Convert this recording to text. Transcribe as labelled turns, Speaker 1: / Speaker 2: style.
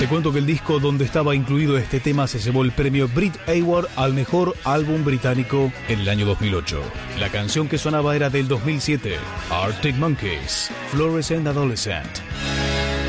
Speaker 1: Te cuento que el disco donde estaba incluido este tema se llevó el premio Brit Award al mejor álbum británico en el año 2008. La canción que sonaba era del 2007, Arctic Monkeys, Fluorescent Adolescent.